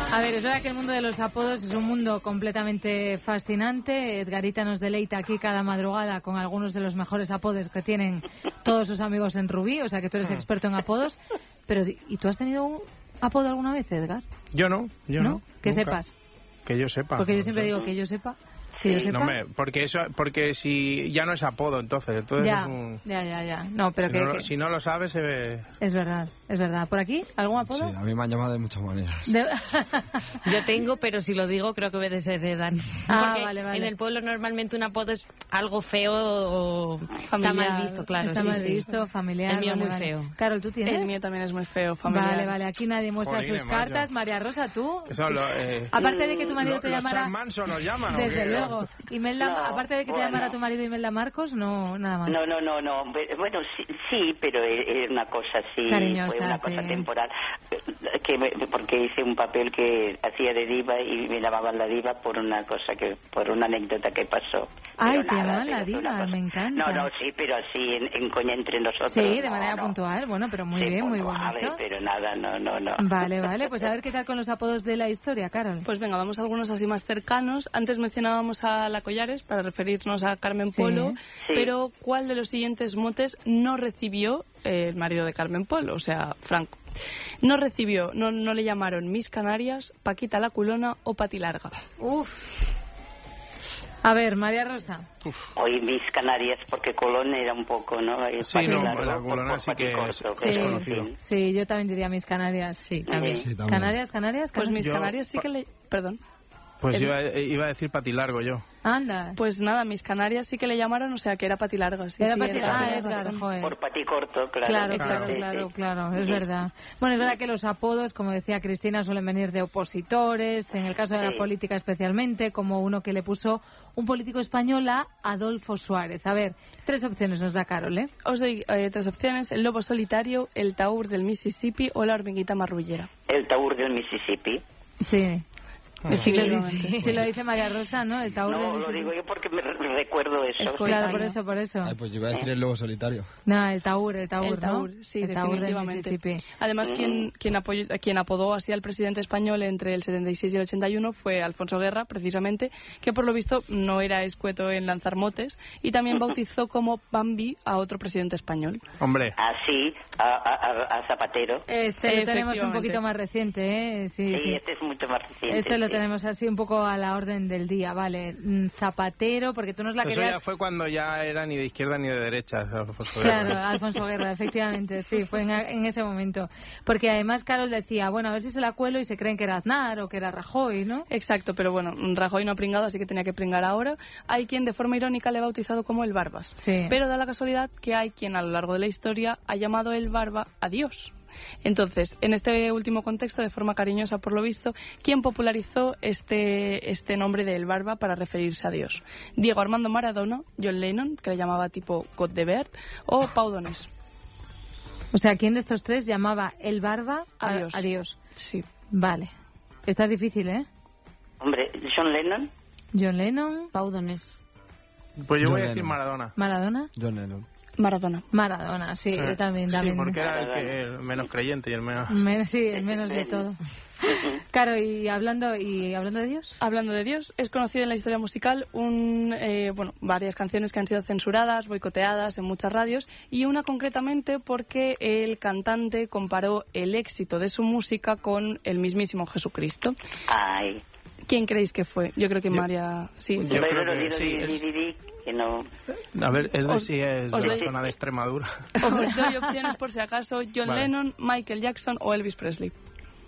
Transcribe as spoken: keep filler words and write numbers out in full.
A ver, es verdad que el mundo de los apodos es un mundo completamente fascinante. Edgarita nos deleita aquí cada madrugada con algunos de los mejores apodos que tienen todos sus amigos en Rubí, o sea que tú eres experto en apodos. Pero, ¿y tú has tenido un apodo alguna vez, Edgar? Yo no, yo no. ¿No? Que nunca. sepas. Que yo sepa. Porque yo siempre digo que yo sepa. Que yo sepa. No me, porque eso, porque si ya no es apodo, entonces, entonces Ya, es un... ya, ya, ya. No, pero si, que, no, que... si no lo sabes, se ve... Es verdad, es verdad. ¿Por aquí? ¿Algún apodo? Sí, a mí me han llamado de muchas maneras. De... Yo tengo, pero si lo digo creo que me desheredan. Ah, Porque vale, vale. en el pueblo normalmente un apodo es algo feo o está Familiar. mal visto, claro. Está sí, mal sí. visto, familiar. El mío vale, muy vale. feo. Carol, ¿tú tienes? El mío también es muy feo, familiar. Vale, vale. Aquí nadie muestra Jolines, sus macho. cartas. María Rosa, ¿tú? Que son los, eh, Aparte de que tu marido lo- te los llamara... Charles Manson nos llaman, ¿o Desde qué? luego. Imelda, No, aparte de que te bueno. llamara tu marido Imelda Marcos, no, nada más. No, no, no, no. Bueno, sí, sí, pero es una cosa así, Cariñosa, fue una sí. cosa temporal. Que me- porque hice un papel que hacía de diva y me llamaban la diva por una cosa que, por una anécdota que pasó. Ay, Pero te nada, llamaban pero la fue una diva, cosa- me encanta. No, no, sí, pero así en, en coña entre nosotros. Sí, de no, manera no. puntual. Bueno, pero muy Sí, bien, muy puntual, bonito. pero nada, no, no, no. Vale, vale. Pues a ver qué tal con los apodos de la historia, Carol. Pues venga, vamos a algunos así más cercanos. Antes mencionábamos a la Collares para referirnos a Carmen Sí. Polo, Sí. pero ¿cuál de los siguientes motes no recibió eh, el marido de Carmen Polo, o sea, Franco? No recibió, no, no le llamaron Miss Canarias, Paquita la Culona o Pati Larga. Uf. A ver, María Rosa. Hoy mis Canarias, porque Colón era un poco, ¿no? El Sí, no, patilargo, la por- Colona por sí que paticorto, es- que es en conocido. fin. Sí, yo también diría mis Canarias. Sí, también. Sí, también. Canarias, Canarias, Pues Miss Yo- Canarias sí que le... Perdón. Pues El- iba, iba a decir patilargo yo. Anda. Pues nada, Miss Canarias sí que le llamaron, o sea, que era Pati Larga. Sí, Era sí, Pati- era ah, Pati Edgar, Larga. joder. Por paticorto, claro. Claro, Exacto. claro, Sí, claro, sí. claro, es Sí. verdad. Bueno, es verdad que los apodos, como decía Cristina, suelen venir de opositores, en el caso de la Sí. política especialmente, como uno que le puso un político español a Adolfo Suárez. A ver, tres opciones nos da Carol, ¿eh? Os doy eh, tres opciones: el lobo solitario, el taur del Mississippi o la hormiguita marrullera. El taur del Mississippi. Sí. Si lo, Definitivamente. dice, si lo dice María Rosa, ¿no? El taur No, del lo Mississippi. digo yo porque me re- recuerdo eso. Es sí. Claro, por eso, por eso. Ay, pues yo iba a decir el lobo solitario. No, el taur, el taur, El taur, ¿no? sí, el taur del definitivamente. Mississippi. Además, quien, quien, apoyó- quien apodó así al presidente español entre el setenta y seis y el ochenta y uno fue Alfonso Guerra, precisamente, que por lo visto no era escueto en lanzar motes, y también bautizó como Bambi a otro presidente español. Hombre, Así, a, a- a- a Zapatero. Este lo tenemos un Efectivamente. poquito más reciente, ¿eh? Sí, Sí, sí. este es mucho más reciente. Este lo sí. tenemos así un poco a la orden del día, vale. Mm, Zapatero, porque tú nos la eso querías... ya fue cuando ya era ni de izquierda ni de derecha. Alfonso Claro, Guerra. Alfonso Guerra, efectivamente, sí, fue en, en ese momento. Porque además Carol decía, bueno, a ver si se la cuelo y se creen que era Aznar o que era Rajoy, ¿no? Exacto, pero bueno, Rajoy no ha pringado, así que tenía que pringar ahora. Hay quien de forma irónica le ha bautizado como el Barbas. Sí. Pero da la casualidad que hay quien a lo largo de la historia ha llamado el Barba a Dios. Entonces, en este último contexto, de forma cariñosa por lo visto, ¿quién popularizó este, este nombre de El Barba para referirse a Dios? Diego Armando Maradona, John Lennon, que le llamaba tipo God de Bert, o Pau Donés. O sea, ¿quién de estos tres llamaba el barba a, A Dios. a Dios? Sí. Vale. Esta es difícil, ¿eh? Hombre, John Lennon. John Lennon, Pau Donés. Pues yo John voy a decir Lennon. Maradona. Maradona. John Lennon. Maradona. Maradona, sí, yo también. Sí, también. porque era el, que, el menos creyente y el menos... Men- sí, el menos de todo. Claro, y hablando, y hablando de Dios. Hablando de Dios, es conocido en la historia musical un, eh, bueno, varias canciones que han sido censuradas, boicoteadas en muchas radios, y una concretamente porque el cantante comparó el éxito de su música con el mismísimo Jesucristo. Ay. ¿Quién creéis que fue? Yo creo que María... Sí, Yo sí. creo Pero que di- sí, di- es- di- di- di, que no. A ver, es de Os- si es os de la doy- zona de Extremadura. Os doy opciones por si acaso: John Vale. Lennon, Michael Jackson o Elvis Presley.